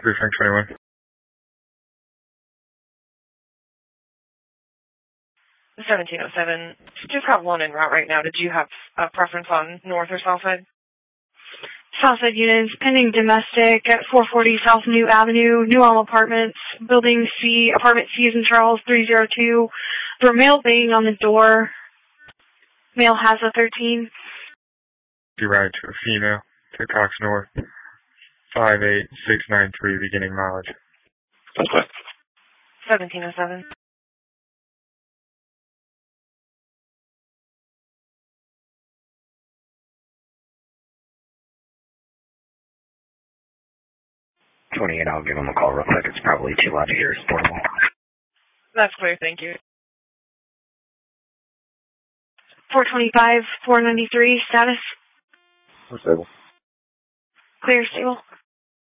Frank 21. The 1707. Just have one en route right now. Did you have a preference on north or south side? Southside units, pending domestic at 440 South New Avenue, New Ulm Apartments, Building C, Apartment C is in Charles, 302. For mail banging on the door, male has a 13. You ride to a female to Cox North, 58693, beginning mileage. Okay. 1707. I'll give him a call real quick. It's probably too loud to hear. It's portable. That's clear, thank you. 425, 493, status? Stable. Clear, stable.